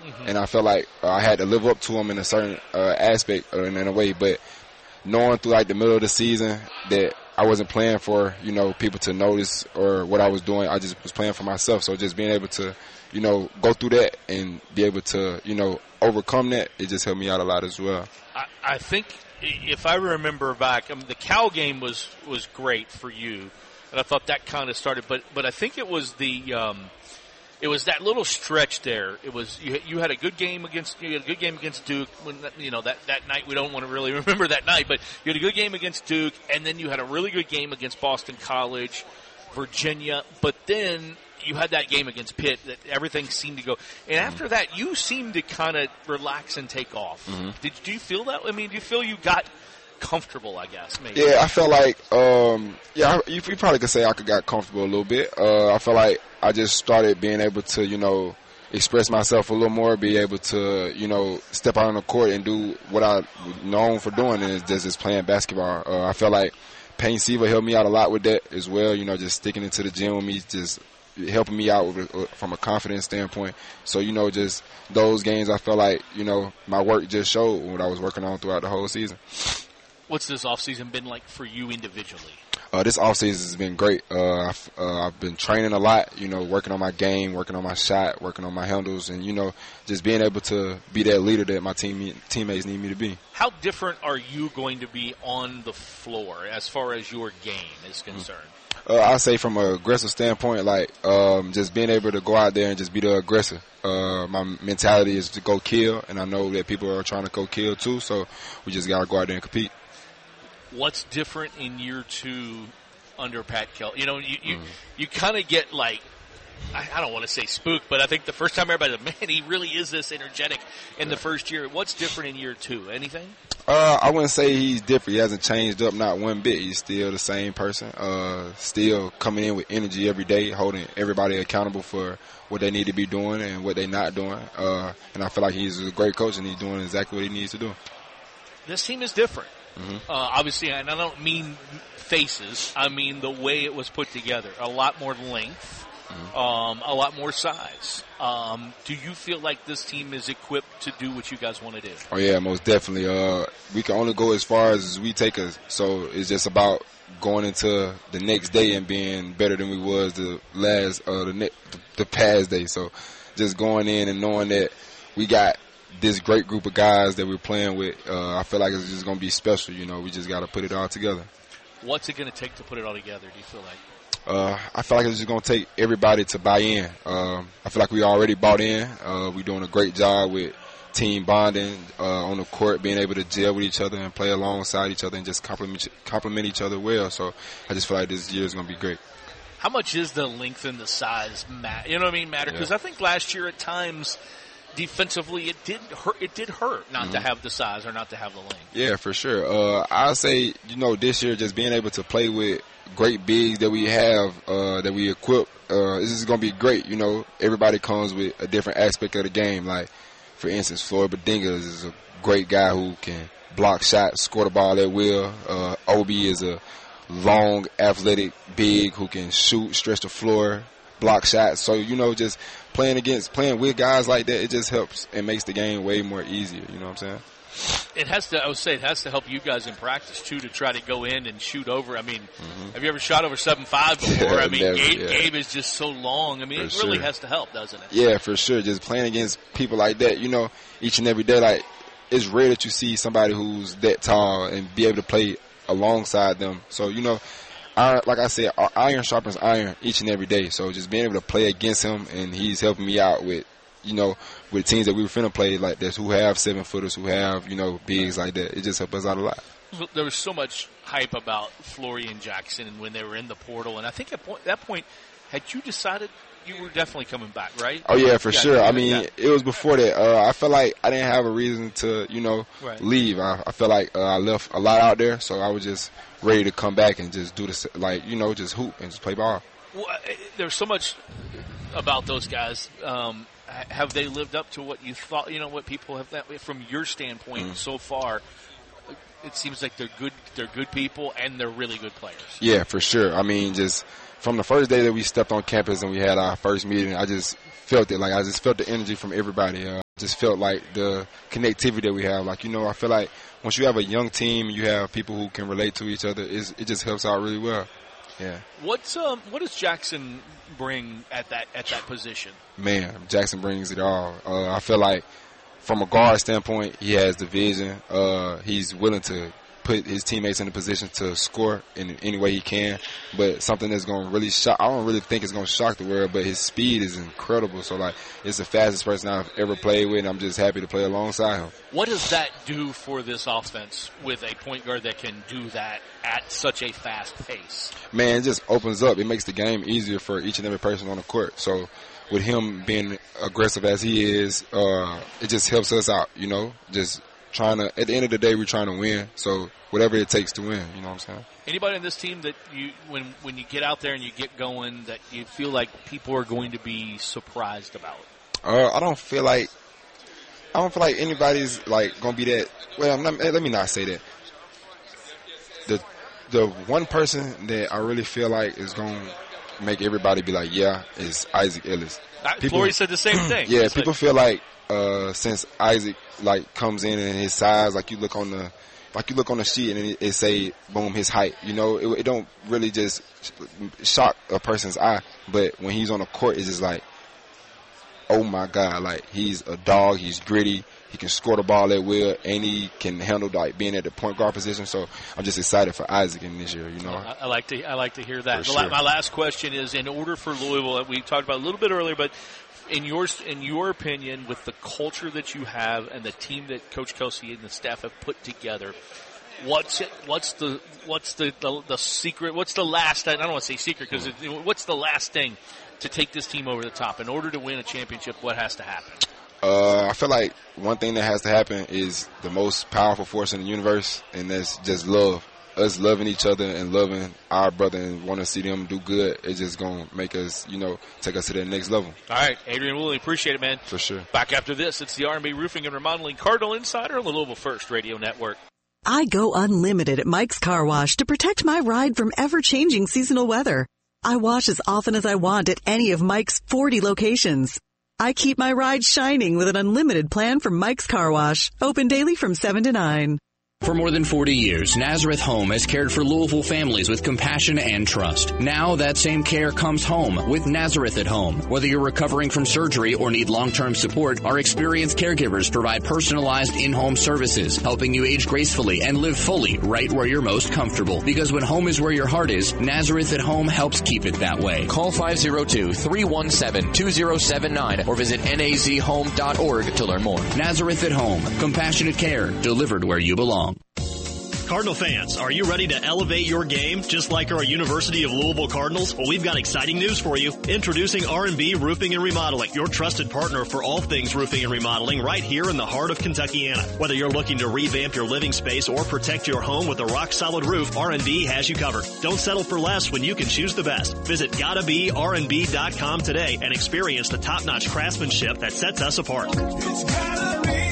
and I felt like I had to live up to them in a certain aspect in a way. But knowing through like the middle of the season that I wasn't playing for, people to notice or what I was doing. I just was playing for myself. So just being able to, go through that and be able to, overcome that, it just helped me out a lot as well. I think if I remember back, the Cal game was great for you, and I thought that kind of started. But I think it was it was that little stretch there. It was you had a good game against Duke. When that night, we don't want to really remember that night, but you had a good game against Duke, and then you had a really good game against Boston College, Virginia. But then you had that game against Pitt that everything seemed to go. And after that, you seemed to kind of relax and take off. Do you feel that? I mean, do you feel you got comfortable, I guess, maybe? Yeah, I felt like, you probably could say I got comfortable a little bit. I felt like I just started being able to, express myself a little more, be able to, step out on the court and do what I'm known for doing, and it's just playing basketball. I felt like Payne Siva helped me out a lot with that as well, just sticking into the gym with me, just helping me out from a confidence standpoint. So, just those games, I felt like, my work just showed what I was working on throughout the whole season. What's this offseason been like for you individually? This offseason has been great. I've been training a lot, working on my game, working on my shot, working on my handles, and, just being able to be that leader that my teammates need me to be. How different are you going to be on the floor as far as your game is concerned? I say from an aggressive standpoint, just being able to go out there and just be the aggressor. My mentality is to go kill, and I know that people are trying to go kill too, so we just got to go out there and compete. What's different in year two under Pat Kelly? You kind of get I don't want to say spooked, but I think the first time everybody said, man, he really is this energetic in the first year. What's different in year two? Anything? I wouldn't say he's different. He hasn't changed up not one bit. He's still the same person, still coming in with energy every day, holding everybody accountable for what they need to be doing and what they're not doing. And I feel like he's a great coach, and he's doing exactly what he needs to do. This team is different. Obviously, and I don't mean faces. I mean the way it was put together. A lot more length, a lot more size. Do you feel like this team is equipped to do what you guys want to do? Oh, yeah, most definitely. We can only go as far as we take us. So it's just about going into the next day and being better than we was the past day. So just going in and knowing that we got this great group of guys that we're playing with, I feel like it's just going to be special. We just got to put it all together. What's it going to take to put it all together, do you feel like? I feel like it's just going to take everybody to buy in. I feel like we already bought in. We're doing a great job with team bonding on the court, being able to gel with each other and play alongside each other and just compliment each other well. So I just feel like this year is going to be great. How much is the length and the size matter? Because I think last year at times – defensively, it did hurt not to have the size or not to have the length. Yeah, for sure. I'll say, this year just being able to play with great bigs that we have, that we equip, this is going to be great. Everybody comes with a different aspect of the game. Like, for instance, Floyd Bedinga is a great guy who can block shots, score the ball at will. Obi is a long, athletic big who can shoot, stretch the floor, block shots. So, just playing with guys like that, it just helps and makes the game way more easier. You know what I'm saying? It has to help you guys in practice too, to try to go in and shoot over. I mean, have you ever shot over 7'5" before? I mean, Gabe is just so long. I mean, it really has to help, doesn't it? Yeah, for sure. Just playing against people like that, each and every day, like, it's rare that you see somebody who's that tall and be able to play alongside them. So, like I said, iron sharpens iron each and every day. So just being able to play against him, and he's helping me out with, with teams that we were finna play like this, who have 7-footers, who have, bigs like that. It just helps us out a lot. There was so much hype about Florian Jackson when they were in the portal, and I think at that point, had you decided you were definitely coming back, right? Oh, yeah, for sure. I mean, it was before that. I felt like I didn't have a reason to, leave. I felt like I left a lot out there, so I was just ready to come back and just do this, just hoop and just play ball. Well, there's so much about those guys. Have they lived up to what you thought, what people have, that from your standpoint so far? It seems like they're good people and they're really good players. Yeah, for sure. I mean, just from the first day that we stepped on campus and we had our first meeting, I just felt it. Like, I just felt the energy from everybody. just felt like the connectivity that we have. Like, I feel like once you have a young team, you have people who can relate to each other. It just helps out really well. Yeah. What does Jackson bring at that position? Man, Jackson brings it all. I feel like from a guard standpoint, he has the vision. He's willing to put his teammates in a position to score in any way he can. But something that's going to really shock, I don't really think it's going to shock the world, but his speed is incredible. So, like, it's the fastest person I've ever played with, and I'm just happy to play alongside him. What does that do for this offense with a point guard that can do that at such a fast pace? Man, it just opens up. It makes the game easier for each and every person on the court. So, with him being aggressive as he is, it just helps us out, just trying to, at the end of the day, we're trying to win. So whatever it takes to win, you know what I'm saying? Anybody in this team that you, when you get out there and you get going, that you feel like people are going to be surprised about? I don't feel like anybody's like going to be that. Well, let me not say that. The one person that I really feel like is going to make everybody be like, yeah, is Isaac Ellis. Flory said the same thing. Yeah, people feel like since Isaac like comes in and his size, like you look on the sheet and it say boom his height. It don't really just shock a person's eye, but when he's on the court, it's just like, oh my God, like he's a dog. He's gritty. He can score the ball at will, and he can handle like being at the point guard position. So I'm just excited for Isaac in this year. I like to hear that. Sure. My last question is: in order for Louisville, we talked about it a little bit earlier, but in your opinion, with the culture that you have and the team that Coach Kelsey and the staff have put together, what's the secret? What's the last? I don't want to say secret because what's the last thing to take this team over the top? In order to win a championship, what has to happen? I feel like one thing that has to happen is the most powerful force in the universe, and that's just love. Us loving each other and loving our brother and want to see them do good, it's just going to make us, take us to that next level. All right, Adrian Woolley, appreciate it, man. For sure. Back after this, it's the R&B Roofing and Remodeling Cardinal Insider on the Louisville First Radio Network. I go unlimited at Mike's Car Wash to protect my ride from ever-changing seasonal weather. I wash as often as I want at any of Mike's 40 locations. I keep my ride shining with an unlimited plan from Mike's Car Wash, open daily from 7 to 9. For more than 40 years, Nazareth Home has cared for Louisville families with compassion and trust. Now that same care comes home with Nazareth at Home. Whether you're recovering from surgery or need long-term support, our experienced caregivers provide personalized in-home services, helping you age gracefully and live fully right where you're most comfortable. Because when home is where your heart is, Nazareth at Home helps keep it that way. Call 502-317-2079 or visit nazhome.org to learn more. Nazareth at Home. Compassionate care delivered where you belong. Cardinal fans, are you ready to elevate your game just like our University of Louisville Cardinals? Well, we've got exciting news for you. Introducing R&B Roofing and Remodeling, your trusted partner for all things roofing and remodeling right here in the heart of Kentuckiana. Whether you're looking to revamp your living space or protect your home with a rock-solid roof, R&B has you covered. Don't settle for less when you can choose the best. Visit GottaBeRnB.com today and experience the top-notch craftsmanship that sets us apart. It's gotta be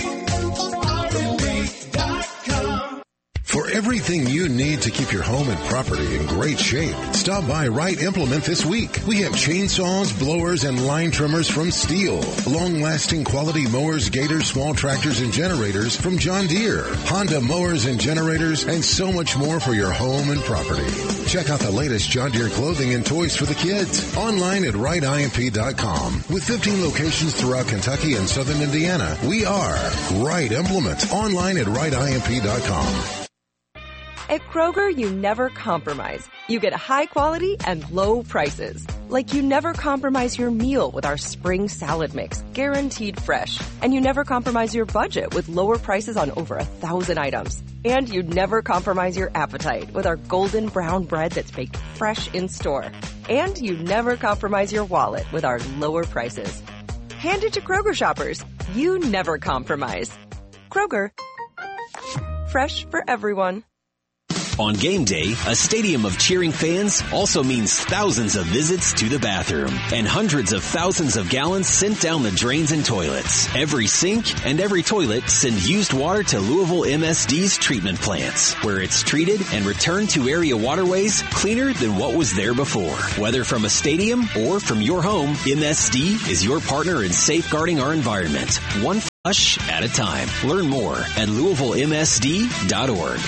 R&B.com. For everything you need to keep your home and property in great shape, stop by Wright Implement this week. We have chainsaws, blowers, and line trimmers from Steel, long-lasting quality mowers, gators, small tractors, and generators from John Deere, Honda mowers and generators, and so much more for your home and property. Check out the latest John Deere clothing and toys for the kids online at WrightIMP.com. With 15 locations throughout Kentucky and southern Indiana, we are Wright Implement online at WrightIMP.com. At Kroger, you never compromise. You get high quality and low prices. Like you never compromise your meal with our spring salad mix, guaranteed fresh. And you never compromise your budget with lower prices on over 1,000 items. And you never compromise your appetite with our golden brown bread that's baked fresh in store. And you never compromise your wallet with our lower prices. Hand it to Kroger shoppers. You never compromise. Kroger. Fresh for everyone. On game day, a stadium of cheering fans also means thousands of visits to the bathroom and hundreds of thousands of gallons sent down the drains and toilets. Every sink and every toilet send used water to Louisville MSD's treatment plants, where it's treated and returned to area waterways cleaner than what was there before. Whether from a stadium or from your home, MSD is your partner in safeguarding our environment, one flush at a time. Learn more at LouisvilleMSD.org.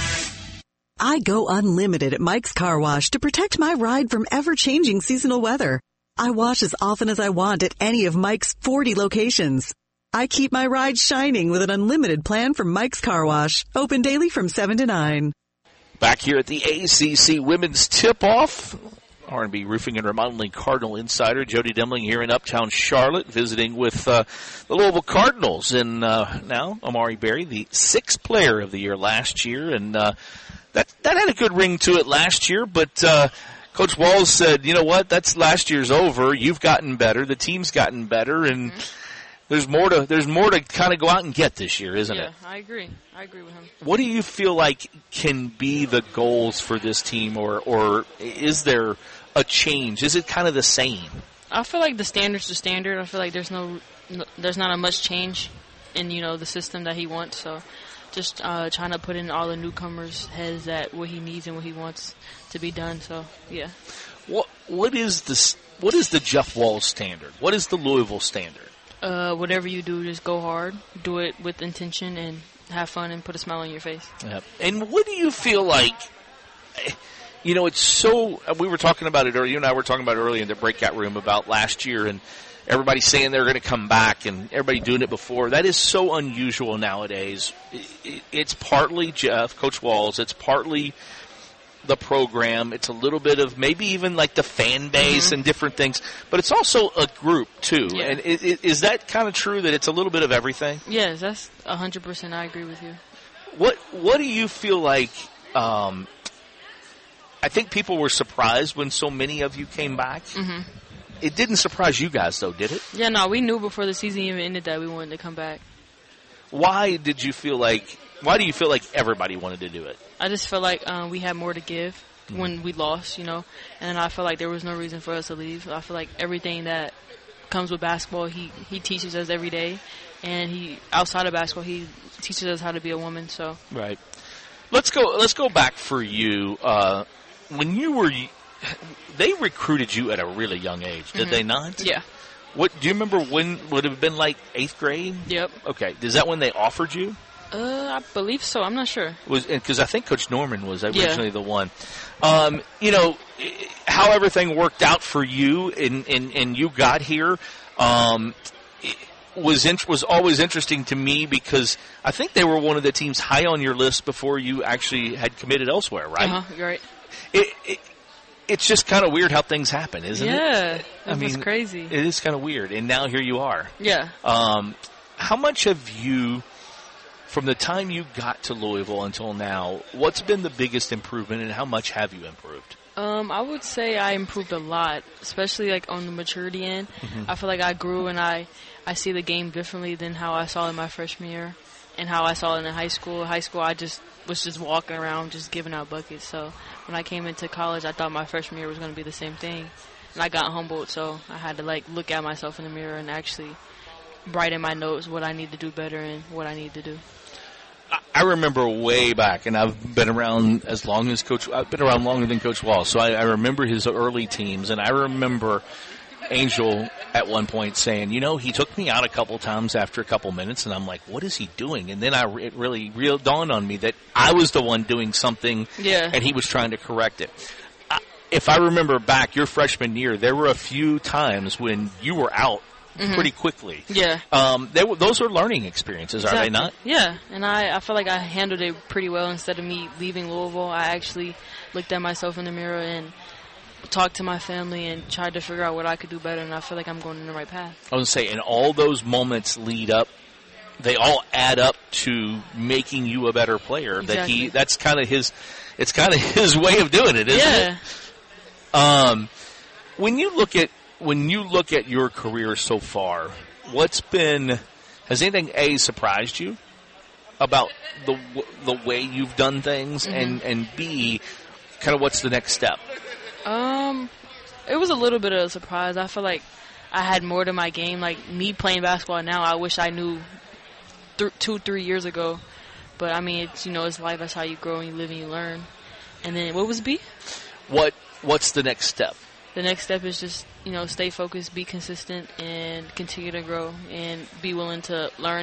I go unlimited at Mike's Car Wash to protect my ride from ever-changing seasonal weather. I wash as often as I want at any of Mike's 40 locations. I keep my ride shining with an unlimited plan from Mike's Car Wash, open daily from 7 to 9. Back here at the ACC Women's Tip-Off, R&B Roofing and Remodeling Cardinal Insider Jody Demling here in Uptown Charlotte, visiting with the Louisville Cardinals. And now Amari Berry, the 6th player of the year last year, and that had a good ring to it last year, but Coach Walls said, you know what, that's last year's over. You've gotten better. The team's gotten better, and there's more to kind of go out and get this year, isn't it? Yeah, I agree. I agree with him. What do you feel like can be the goals for this team, or is there a change? Is it kind of the same? I feel like the standard's the standard. I feel like there's not a much change in the system that he wants. So just trying to put in all the newcomers' heads that what he needs and what he wants to be done. So yeah. What is the Jeff Walls standard? What is the Louisville standard? Whatever you do, just go hard, do it with intention, and have fun and put a smile on your face. Yep. And what do you feel like? It's so. We were talking about it earlier. You and I were talking about it earlier in the breakout room about last year, and everybody saying they're going to come back, and everybody doing it before. That is so unusual nowadays. It's partly Jeff, Coach Walls. It's partly the program. It's a little bit of maybe even like the fan base and different things. But it's also a group, too. Yeah. And is that kind of true that it's a little bit of everything? Yes, that's 100%. I agree with you. What do you feel like I think people were surprised when so many of you came back. Mm-hmm. It didn't surprise you guys, though, did it? Yeah, no, we knew before the season even ended that we wanted to come back. Why do you feel like everybody wanted to do it? I just felt like we had more to give when we lost, and I felt like there was no reason for us to leave. I feel like everything that comes with basketball, he teaches us every day, and outside of basketball, he teaches us how to be a woman. So right. Let's go back for you. When you were, they recruited you at a really young age, did they not? Yeah. What do you remember? When would it have been like 8th grade? Yep. Okay. Is that when they offered you? I believe so. I'm not sure. Because I think Coach Norman was originally the one. How everything worked out for you and you got here was always interesting to me because I think they were one of the teams high on your list before you actually had committed elsewhere, right? You're right. It's just kind of weird how things happen, isn't it? Yeah, it's crazy. It is kind of weird, and now here you are. Yeah. How much have you, from the time you got to Louisville until now, what's been the biggest improvement, and how much have you improved? I would say I improved a lot, especially like on the maturity end. Mm-hmm. I feel like I grew and I see the game differently than how I saw it in my freshman year and how I saw it in high school. High school, I was just walking around just giving out buckets. So when I came into college, I thought my freshman year was going to be the same thing. And I got humbled, so I had to look at myself in the mirror and actually write in my notes what I need to do better and what I need to do. I remember way back, and I've been around I've been around longer than Coach Wall, so I remember his early teams, and I remember Angel at one point saying, he took me out a couple times after a couple minutes, and I'm like, what is he doing? And then it really dawned on me that I was the one doing something, and he was trying to correct it. If I remember back your freshman year, there were a few times when you were out pretty quickly. Yeah. Those are learning experiences, exactly. Are they not? Yeah, and I feel like I handled it pretty well. Instead of me leaving Louisville, I actually looked at myself in the mirror and talked to my family and tried to figure out what I could do better, and I feel like I'm going in the right path. I was going to say, and all those moments lead up, they all add up to making you a better player. Exactly. That's kind of his way of doing it, isn't it? When you look at your career so far, has anything surprised you? about the way you've done things, and B, kind of what's the next step? It was a little bit of a surprise. I feel like I had more to my game. Like, me playing basketball now, I wish I knew 2-3 years ago. But, I mean, it's, it's life. That's how you grow and you live and you learn. And then, what was B? What's the next step? The next step is just, stay focused, be consistent, and continue to grow, and be willing to learn